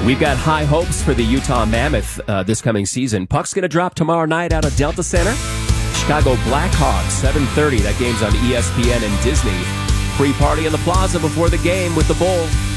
We've got high hopes for the Utah Mammoth this coming season. Puck's going to drop tomorrow night out of Delta Center. Chicago Blackhawks, 7:30. That game's on ESPN and Disney. Free party in the plaza before the game with the Bull.